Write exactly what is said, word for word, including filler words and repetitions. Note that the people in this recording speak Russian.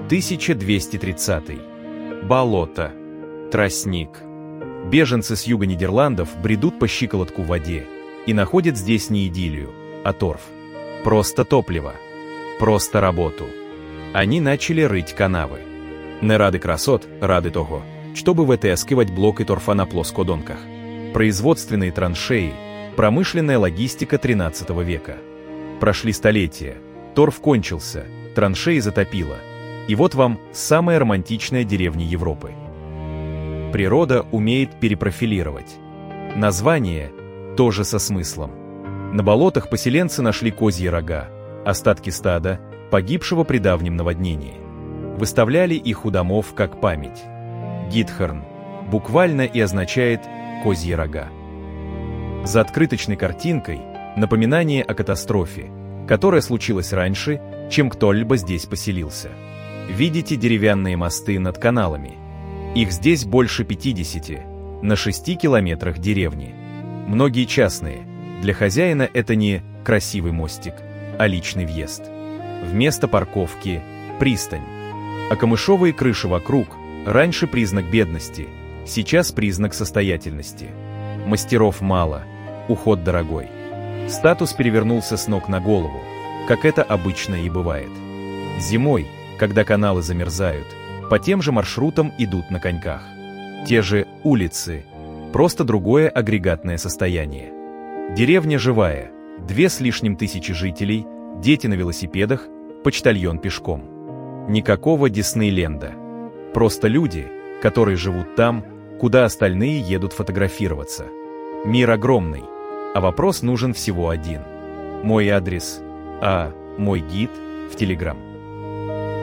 тысяча двести тридцатый. Болото. Тростник. Беженцы с юга Нидерландов бредут по щиколотку в воде и находят здесь не идиллию, а торф. Просто топливо. Просто работу. Они начали рыть канави. Не ради красот, ради того, чтобы вытаскивать блоки торфа на плоскодонках. Производственные траншеи, промышленная логистика тринадцатого века. Прошли столетия, торф кончился, траншеи затопило. И вот вам самая романтичная деревня Европы. Природа умеет перепрофилировать. Название тоже со смыслом. На болотах поселенцы нашли козьи рога, остатки стада, погибшего при давнем наводнении. Выставляли их у домов как память. Гитхорн буквально и означает «козьи рога». За открыточной картинкой напоминание о катастрофе, которая случилась раньше, чем кто-либо здесь поселился. Видите деревянные мосты над каналами? Их здесь больше пятидесяти, на шести километрах деревни. Многие частные. Для хозяина это не красивый мостик, а личный въезд. Вместо парковки – пристань. А камышовые крыши вокруг – раньше признак бедности, сейчас признак состоятельности. Мастеров мало, уход дорогой. Статус перевернулся с ног на голову, как это обычно и бывает. Зимой, когда каналы замерзают, по тем же маршрутам идут на коньках. Те же улицы, просто другое агрегатное состояние. Деревня живая, две с лишним тысячи жителей, дети на велосипедах, почтальон пешком. Никакого Диснейленда. Просто люди, которые живут там, куда остальные едут фотографироваться. Мир огромный, а вопрос нужен всего один. Мой адрес, а мой гид в Телеграм.